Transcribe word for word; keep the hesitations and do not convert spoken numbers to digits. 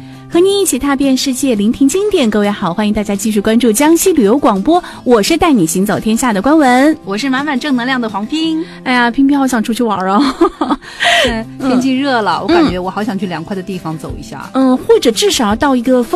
和您一起踏遍世界，聆听经典。各位好，欢迎大家继续关注江西旅游广播，我是带你行走天下的关文， 我是满满正能量的黄拼。 哎呀，拼拼好想出去玩哦。 天气热了、嗯、我感觉我好想去凉快的地方走一下。 嗯，或者至少要到一个